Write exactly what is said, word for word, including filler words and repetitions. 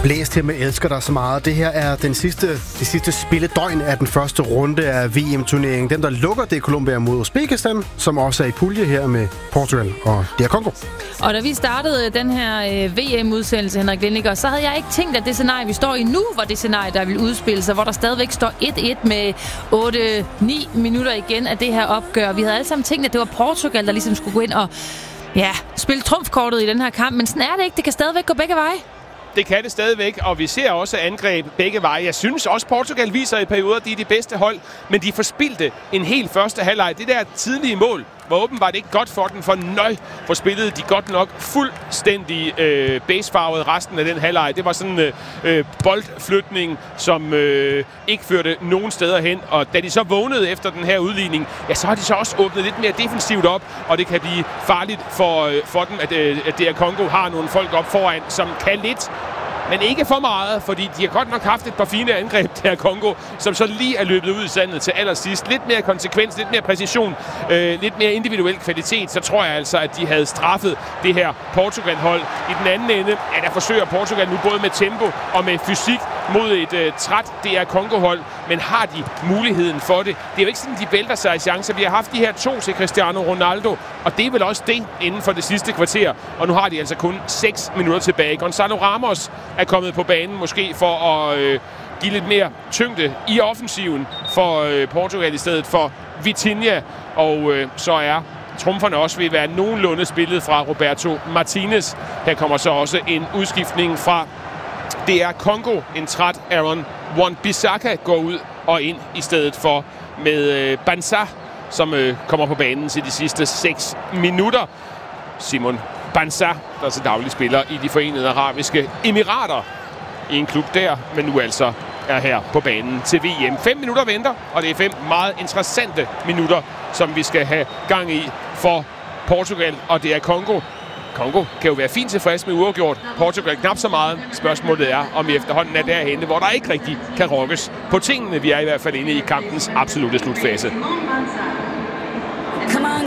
Blæst her med Elsker dig så meget. Det her er den sidste, det sidste spilledøgn af den første runde af V M-turneringen. Den, der lukker, det er Colombia mod Uzbekistan, som også er i pulje her med Portugal og D R Congo. Og da vi startede den her øh, V M-udsendelse, Henrik Lindiger, så havde jeg ikke tænkt, at det scenarie, vi står i nu, var det scenarie, der ville udspille sig, hvor der stadigvæk står et et med otte ni minutter igen af det her opgør. Vi havde alle sammen tænkt, at det var Portugal, der ligesom skulle gå ind og ja, spille trumfkortet i den her kamp, men sådan er det ikke. Det kan stadigvæk gå begge veje. Det kan det stadigvæk, og vi ser også angreb begge veje. Jeg synes også, Portugal viser i perioder, at de er de bedste hold, men de forspildte en helt første halvleg. Det der tidlige mål var åbenbart ikke godt for den, for nøj for spillet de godt nok fuldstændig øh, basefarvet resten af den halvleg. Det var sådan øh, boldflytning, som øh, ikke førte nogen steder hen, og da de så vågnede efter den her udligning, ja, så har de så også åbnet lidt mere defensivt op, og det kan blive farligt for, øh, for dem, at, øh, at D R Congo har nogle folk op foran, som kan lidt, men ikke for meget, fordi de har godt nok haft et par fine angreb der Congo, som så lige er løbet ud i sandet til allersidst. Lidt mere konsekvens, lidt mere præcision, øh, lidt mere individuel kvalitet, så tror jeg altså, at de havde straffet det her Portugal-hold. I den anden ende, ja, der forsøger Portugal nu både med tempo og med fysik mod et øh, træt D R Congo-hold, men har de muligheden for det? Det er jo ikke sådan, de vælter sig i chancer. Vi har haft de her to til Cristiano Ronaldo, og det er vel også det inden for det sidste kvarter, og nu har de altså kun seks minutter tilbage. Gonzalo Ramos er kommet på banen, måske for at øh, give lidt mere tyngde i offensiven for øh, Portugal i stedet for Vitinha, og øh, så er trumferne også ved at være nogenlunde spillet fra Roberto Martinez. Her kommer så også en udskiftning fra D R Congo. En træt Aaron Wan-Bissaka går ud og ind i stedet for med øh, Banza, som øh, kommer på banen til de sidste seks minutter. Simon Banza, der til daglig spiller i de Forenede Arabiske Emirater i en klub der, men nu altså er her på banen til V M. Fem minutter venter, og det er fem meget interessante minutter, som vi skal have gang i for Portugal og D R Congo. Congo kan jo være fint tilfreds med uafgjort. Portugal knap så meget. Spørgsmålet er, om vi efterhånden er derhenne, hvor der ikke rigtig kan rokkes på tingene. Vi er i hvert fald inde i kampens absolutte slutfase.